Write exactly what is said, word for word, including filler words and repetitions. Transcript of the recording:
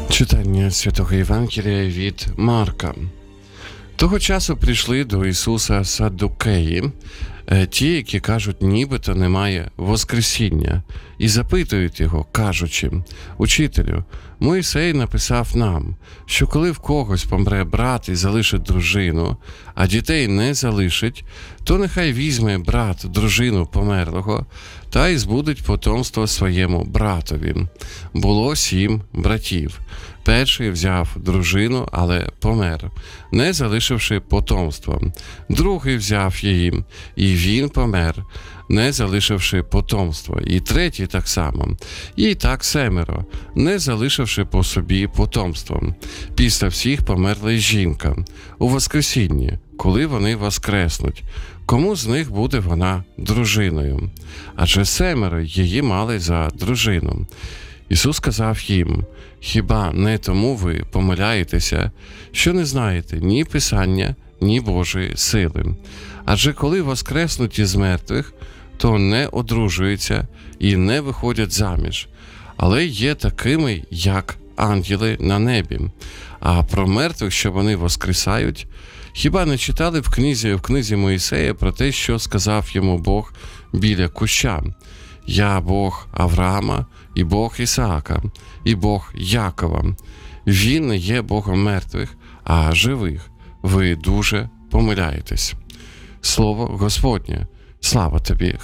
Читання Святого Євангелія від Марка. Того часу прийшли до Ісуса саддукеї, ті, які кажуть, нібито немає воскресіння, і запитують його, кажучи: «Учителю, Мойсей написав нам, що коли в когось помре брат і залишить дружину, а дітей не залишить, то нехай візьме брат дружину померлого та й збудить потомство своєму братові. Було сім братів. Перший взяв дружину, але помер, не залишивши потомства. Другий взяв її, і він помер, не залишивши потомства. І третій так само. І так семеро, не залишивши по собі потомства. Після всіх померла й жінка. У воскресінні, коли вони воскреснуть, кому з них буде вона дружиною? Адже семеро її мали за дружину». Ісус сказав їм: «Хіба не тому ви помиляєтеся, що не знаєте ні Писання, ні Божої сили? Адже коли воскреснуть із мертвих, то не одружуються і не виходять заміж, але є такими, як ангели на небі. А про мертвих, що вони воскресають, хіба не читали в книзі, в книзі Моїсея про те, що сказав йому Бог біля куща? Я Бог Авраама, і Бог Ісаака, і Бог Якова. Він не є Богом мертвих, а живих. Ви дуже помиляєтесь». Слово Господнє. Слава тобі,